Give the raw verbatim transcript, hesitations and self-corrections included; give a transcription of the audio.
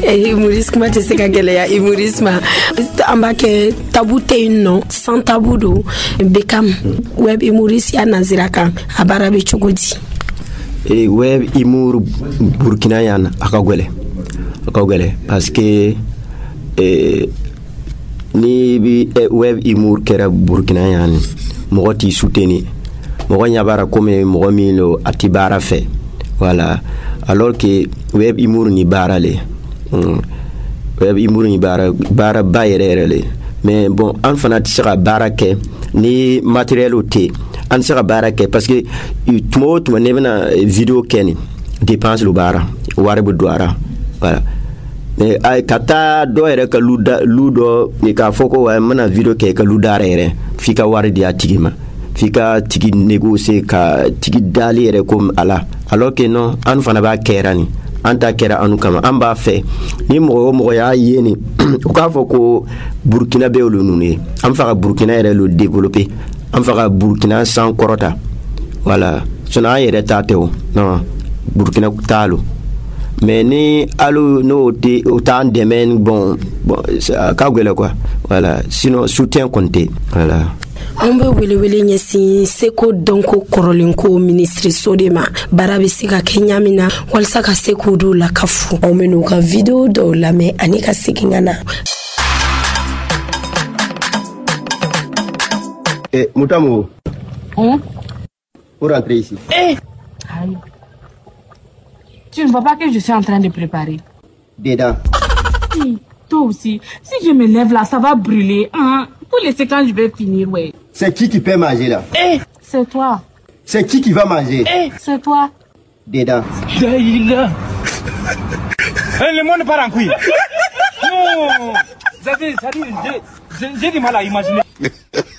Humorisme kuma tɛ se ka gɛlɛya humorisme an b'a kɛ tabu tɛ yen nɔ sans tabu don Beckham web humoriste ya nazira kan a baara bɛ cogo di? Eh, web humour Burkina yan a ka gɛlɛn a ka gɛlɛn parce que eh, ni bi eh, web humour kɛra Burkina yan mɔgɔ t'i soutenir mɔgɔ ɲa baara comme mɔgɔ min lo a ti baara fɛ voilà alors que web humour ni baara le mm. web humour ni baara baara ba yɛrɛ yɛrɛ le mais bon an fana tɛ se ka baara kɛ ni matériel o tɛ an tɛ se ka baara kɛ parce que tuma o tuma ne bɛna video kɛ ni dépense lo baara wari bɛ don a la voilà mais ay ka taa dɔ yɛrɛ ka lu da lu dɔ ni k'a fɔ ko wa n bɛna video kɛ ka lu da yɛrɛ f'i ka wari di a tigi ma f'i ka tigi négocier ka tigi dali yɛrɛ comme ala alors que non an fana b'a kɛra ni an ta kɛra anu kama an b'a fɛ ni mɔgɔ o mɔgɔ y'a ye ni o k'a fɔ ko Burkina bɛ olu ninnu ye an fɛ ka Burkina yɛrɛ lo développer an fɛ ka Burkina san kɔrɔta voilà sinon an yɛrɛ ta tɛ o non Burkina t'a lo mais ni alu n'o tɛ o t'an dɛmɛ bon bon ka gɛlɛn quoi voilà sinon soutien kɔni tɛ voilà. An bɛ welewele ɲɛsin seko dɔnko kɔrɔlenko ministriso de ma baara bɛ se ka kɛ ɲa min na walasa ka se k'o dɔw lakafu anw bɛ n'u ka video dɔw lamɛn ani ka segin ka na. Eh, Moutamo. Hum? Pour rentrer ici. Eh! Aïe. Tu ne vois pas que je suis en train de préparer? Dedans. Oui, toi aussi. Si je me lève là, ça va brûler. Hein? Pour laisser quand je vais finir, ouais. C'est qui qui peut manger là? Eh! C'est toi. C'est qui qui va manger? Eh! C'est toi. Dedans. Daïla. Le monde part en couille. Non! J'ai du mal à imaginer.